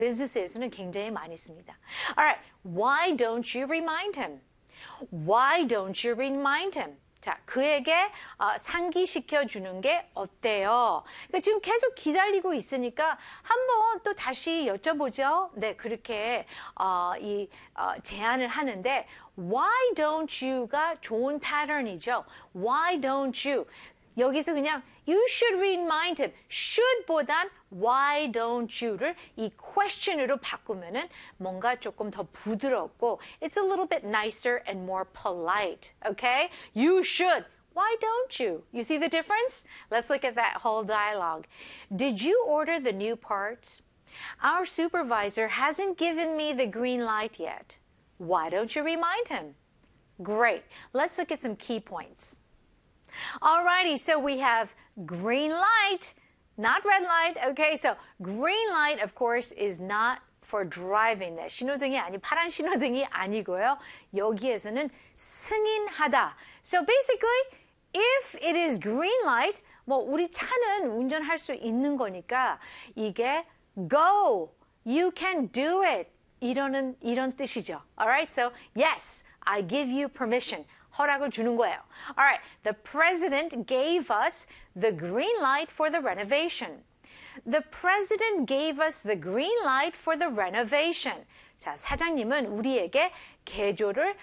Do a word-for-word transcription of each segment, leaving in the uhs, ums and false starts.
비즈니스에서는 굉장히 많이 씁니다. Alright, why don't you remind him? Why don't you remind him? 자, 그에게 어, 상기시켜 주는 게 어때요? 그러니까 지금 계속 기다리고 있으니까 한번 또 다시 여쭤보죠. 네, 그렇게 어, 이 어, 제안을 하는데 why don't you가 좋은 패턴이죠. Why don't you? 여기서 그냥 you should remind him. should보단 why don't you를 이 question으로 바꾸면은 뭔가 조금 더 부드럽고 it's a little bit nicer and more polite. Okay? You should. Why don't you? You see the difference? Let's look at that whole dialogue. Did you order the new parts? Our supervisor hasn't given me the green light yet. Why don't you remind him? Great. Let's look at some key points. Alrighty, so we have green light, not red light. Okay, so green light, of course, is not for driving. 네, 신호등이 아니 파란 신호등이 아니고요. 여기에서는 승인하다. So basically, if it is green light, 뭐 우리 차는 운전할 수 있는 거니까 이게 go, you can do it. 이러는 이런 뜻이죠. Alright, so yes, I give you permission. 허락을 주는 거예요. All right, the president gave us the green light for the renovation. The president gave us the green light for the renovation. 자, 사장님은 우리에게 개조를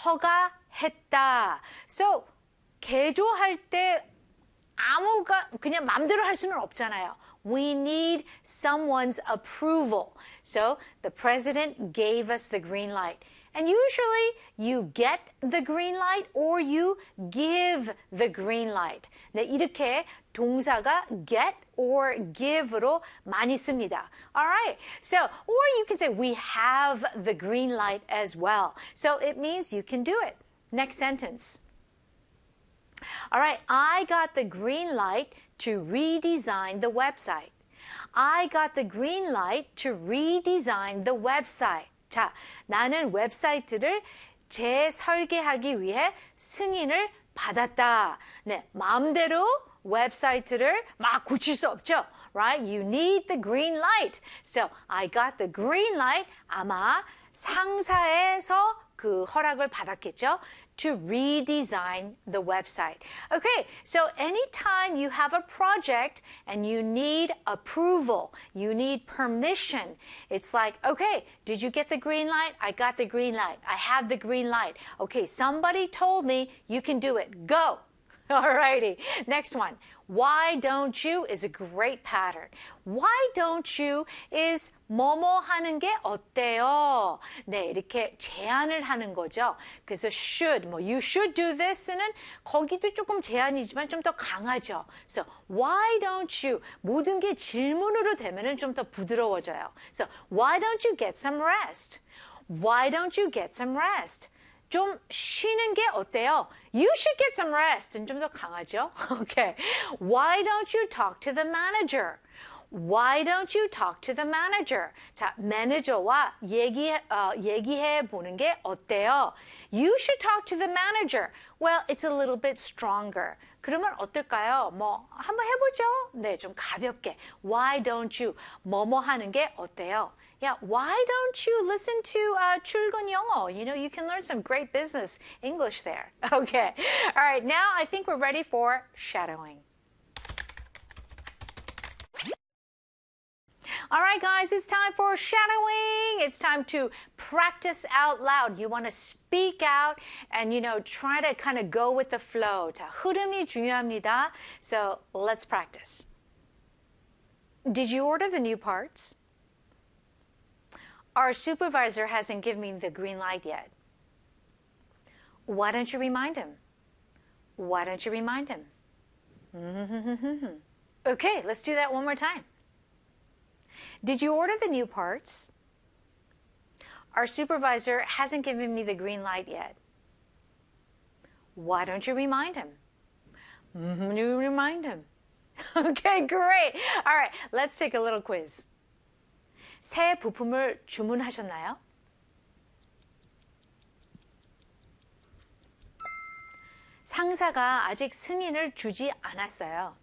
허가했다. So, 개조할 때 아무가 그냥 마음대로 할 수는 없잖아요. We need someone's approval. So, the president gave us the green light. And usually you get the green light or you give the green light. 네, 이렇게 동사가 get or give로 많이 씁니다. Alright, so, or you can say we have the green light as well. So it means you can do it. Next sentence. Alright, I got the green light to redesign the website. I got the green light to redesign the website. 자, 나는 웹사이트를 재설계하기 위해 승인을 받았다. 네, 마음대로 웹사이트를 막 고칠 수 없죠. Right? You need the green light. So, I got the green light. 아마 상사에서 그 허락을 받았겠죠. To redesign the website. Okay, so anytime you have a project and you need approval, you need permission, it's like, okay, did you get the green light? I got the green light. I have the green light. Okay, somebody told me you can do it. Go. Alrighty, next one. Why don't you is a great pattern. Why don't you is 뭐뭐 하는 게 어때요? 네, 이렇게 제안을 하는 거죠. 그래서 should, 뭐 you should do this는 거기도 조금 제안이지만 좀 더 강하죠. So why don't you? 모든 게 질문으로 되면은 좀 더 부드러워져요. So why don't you get some rest? Why don't you get some rest? 좀 쉬는 게 어때요? You should get some rest는 좀 더 강하죠. Okay. Why don't you talk to the manager? Why don't you talk to the manager? 자, 매니저와 얘기, 어, 얘기해 보는 게 어때요? You should talk to the manager. Well, it's a little bit stronger. 그러면 어떨까요? 뭐 한번 해보죠. 네, 좀 가볍게. Why don't you? 뭐뭐 하는 게 어때요? Yeah, why don't you listen to uh, 출근 영어? You know, you can learn some great business English there. Okay. All right, now I think we're ready for shadowing. All right, guys, it's time for shadowing. It's time to practice out loud. You want to speak out and, you know, try to kind of go with the flow. 자, 흐름이 중요합니다. So let's practice. Did you order the new parts? Our supervisor hasn't given me the green light yet. Why don't you remind him? Why don't you remind him? Okay, let's do that one more time. Did you order the new parts? Our supervisor hasn't given me the green light yet. Why don't you remind him? You remind him. Okay, great. All right, let's take a little quiz. 새 부품을 주문하셨나요? 상사가 아직 승인을 주지 않았어요.